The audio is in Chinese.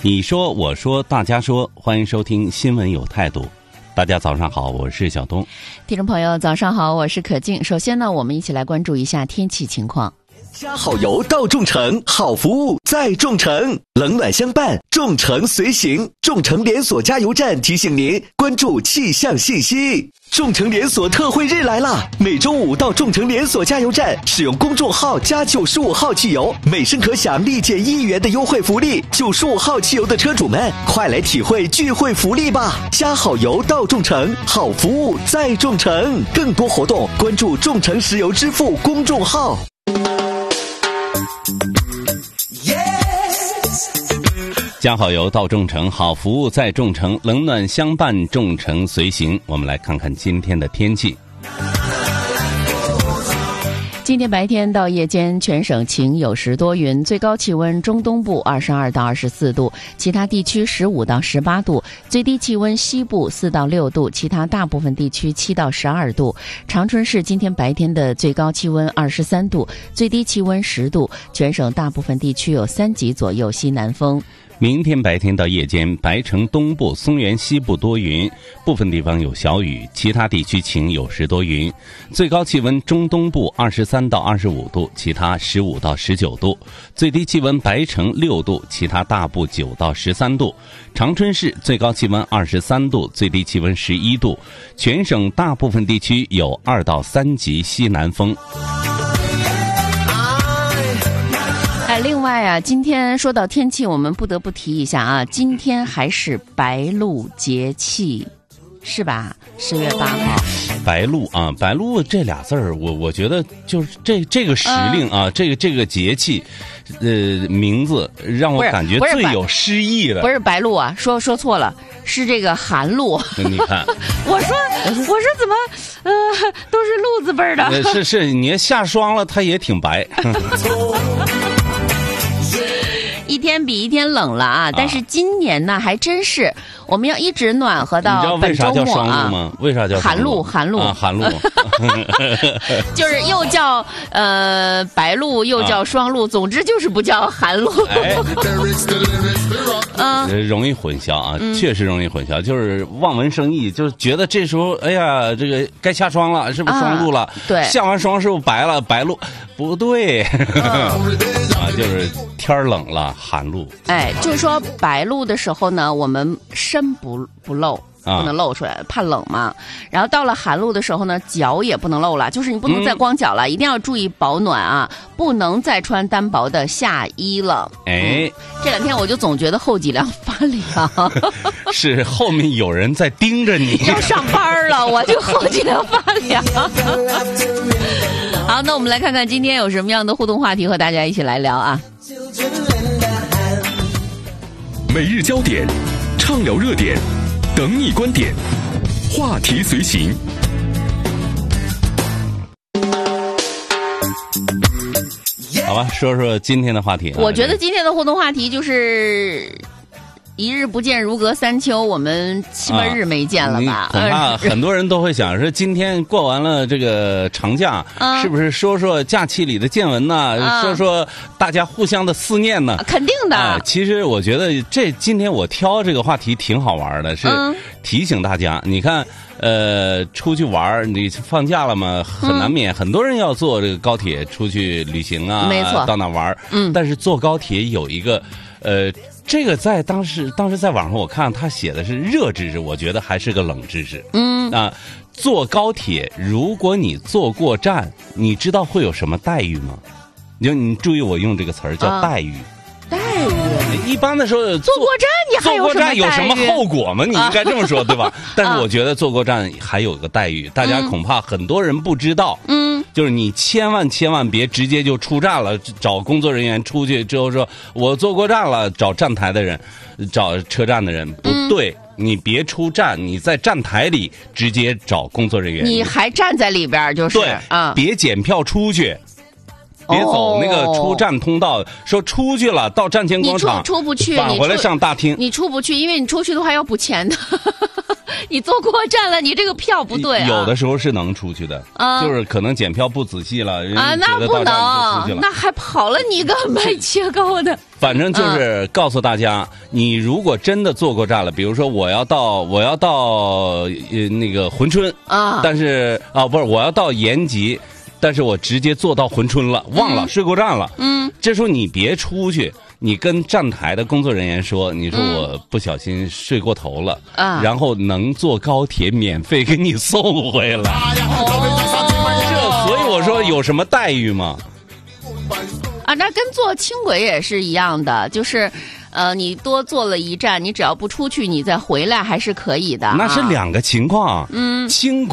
你说我说大家说，欢迎收听新闻有态度。大家早上好，我是小东。 听众朋友早上好，我是可静。首先呢，我们一起来关注一下天气情况。 加好油到众诚，好服务在众诚，冷暖相伴，众诚随行。众诚连锁加油站提醒您关注气象信息。众诚连锁特惠日来啦！每周五到众诚连锁加油站使用公众号加95号汽油，每升可享立减1元的优惠福利。95号汽油的车主们，快来体会聚会福利吧！加好油到众诚，好服务在众诚。更多活动关注众诚石油支付公众号。 加好油到众诚，好服务在众诚，冷暖相伴，众诚随行。我们来看看今天的天气。 今天白天到夜间全省晴有时多云，最高气温中东部22到24度，其他地区15到18度，最低气温西部4到6度，其他大部分地区7到12度。长春市今天白天的最高气温23度，最低气温10度，全省大部分地区有3级左右西南风。 明天白天到夜间，白城东部、松原西部多云，部分地方有小雨，其他地区晴有时多云。最高气温中东部23到25度，其他15到19度。最低气温白城6度，其他大部9到13度。长春市最高气温23度，最低气温11度。全省大部分地区有2到3级西南风。 另外啊，今天说到天气，我们不得不提一下啊，今天还是白露节气，是吧？10月8号。 白露啊，白露这俩字儿，我觉得就是这个时令啊，这个节气，名字让我感觉最有诗意的。 不是白露啊，说错了，是这个寒露。 你看， 我说怎么都是露字辈儿的？ 是，你下霜了，它也挺白。 一天比一天冷了啊！但是今年呢，还真是我们要一直暖和到本周末啊。 你知道为啥叫霜露吗？为啥叫寒露？寒露， 就是又叫白露，又叫霜露，总之就是不叫寒露。 容易混淆啊，确实容易混淆，就是望文生义，就是觉得这时候哎呀，这个该下霜了，是不是霜露了？ 对， 下完霜是不是白了？白露不对就是天冷了，寒露。 就是说白露的时候呢，我们身不露。不能露出来，怕冷嘛。然后到了寒露的时候呢，脚也不能露了，就是你不能再光脚了，一定要注意保暖啊，不能再穿单薄的夏衣了。这两天我就总觉得后脊梁发凉。 是后面有人在盯着你。 要上班了，我就后脊梁发凉。好，那我们来看看今天有什么样的互动话题和大家一起来聊啊。 每日焦点，畅聊热点，等你观点，话题随行。 好吧，说说今天的话题。 我觉得今天的互动话题就是一日不见如隔三秋，我们7、8日没见了吧？ 恐怕很多人都会想说，今天过完了这个长假，是不是说说假期里的见闻呢？说说大家互相的思念呢？ 肯定的。 其实我觉得今天我挑这个话题挺好玩的，是提醒大家，你看。出去玩，你放假了嘛，很难免，很多人要坐这个高铁出去旅行啊， 没错， 到哪玩。但是坐高铁有一个，这个在当时在网上我看他写的是热知识，我觉得还是个冷知识。坐高铁，如果你坐过站，你知道会有什么待遇吗？你注意我用这个词儿叫待遇。 待遇， 一般的时候坐过站你还有什么待遇？ 有什么后果吗？你应该这么说对吧？但是我觉得坐过站还有个待遇，大家恐怕很多人不知道。就是你千万别直接就出站了，找工作人员出去之后说我坐过站了，找站台的人，找车站的人，不对。你别出站，你在站台里直接找工作人员。 你还站在里边就是对别检票出去。别走那个出站通道，说出去了到站前广场， 你出不去， 返回来上大厅， 你出不去，因为你出去的话要补钱的。 你坐过站了，你这个票不对啊。 有的时候是能出去的，就是可能检票不仔细了，人家那不觉得到站就出去了， 能，那还跑了你个卖切糕的。 反正就是告诉大家，你如果真的坐过站了，比如说我要到那个珲春啊， 但是不是我要到延吉，但是我直接坐到珲春了，忘了睡过站了。这时候你别出去，你跟站台的工作人员说，你说我不小心睡过头了，然后能坐高铁免费给你送回来。所以我说有什么待遇吗？ 那跟坐轻轨也是一样的，就是你多坐了一站，你只要不出去，你再回来还是可以的。 那是两个情况。轻轨